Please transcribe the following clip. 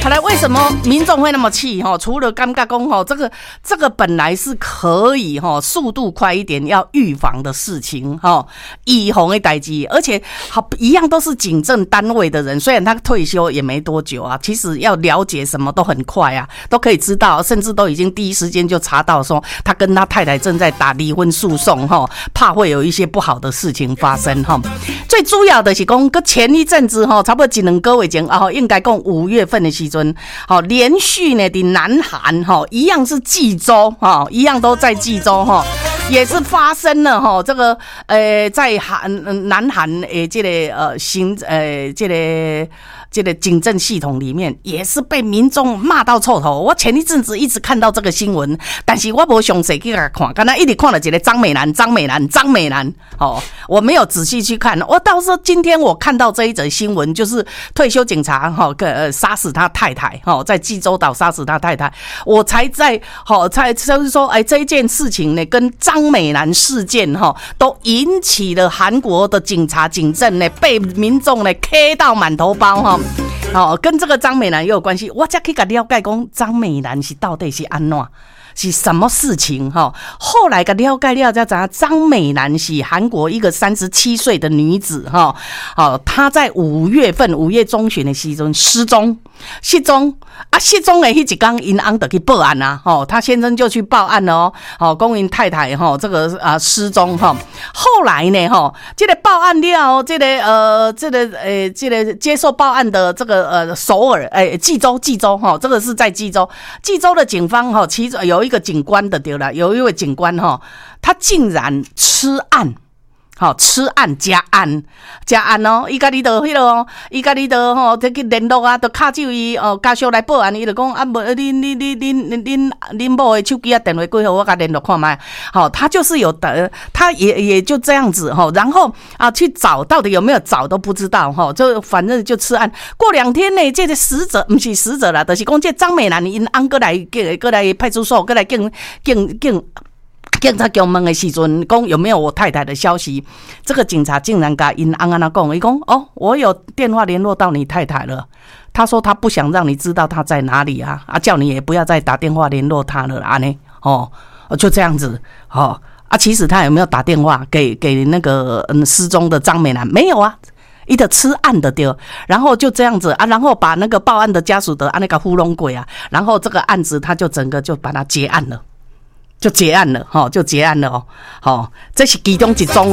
后来为什么民众会那么气？除了尴尬讲这个本来是可以速度快一点要预防的事情预防的代志，而且一样都是警政单位的人，虽然他退休也没多久啊，其实要了解什么都很快啊，都可以知道，甚至都已经第一时间就查到说他跟他太太正在打离婚诉讼怕会有一些不好的事情发生最主要的是讲前一阵子差不多1-2个月前应该讲5月份的时阵连续呢在南韩一样是济州一样都在济州也是发生了这个在南韩这个这个警政系统里面也是被民众骂到臭头。我前一阵子一直看到这个新闻，但是我没详细去看，刚才一直看了一个张美兰我没有仔细去看。我到时候今天我看到这一则新闻，就是退休警察杀死他太太在济州岛杀死他太太，我才就是说这一件事情呢跟张美兰事件都引起了韩国的警政呢被民众呢 K 到满头包跟这个张美兰也有关系。我才可以了解讲张美兰是到底是怎样是什么事情后来个了解了才知道张美兰是韩国一个37岁的女子她在5月中旬的时阵失踪的那一天因翁就去报案啊她先生就去报案了讲因太太这个失踪后来呢这个报案了这个接受报案的这个首尔济州这个是在济州的警方其中有一个警官的对了，有一位警官他竟然吃案加案伊甲你就迄落伊甲你就去联络啊，就卡手伊家属来报案，伊就讲啊无恁某的手机啊电话几号我甲联络看卖他就是有的，他也就这样子然后去找到底有没有找都不知道就反正就吃案。过2天呢，这个死者不是死者啦，就是讲这张美兰因翁过来派出所过来警察局问的时阵，讲有没有我太太的消息？这个警察竟然跟因翁讲，伊讲我有电话联络到你太太了。他说他不想让你知道他在哪里叫你也不要再打电话联络他了就这样子其实他有没有打电话给那个失踪的张美兰？没有啊。一个吃案的对，然后就这样子然后把那个报案的家属的那个糊弄鬼然后这个案子他就整个就把它结案了。就结案了这是其中一宗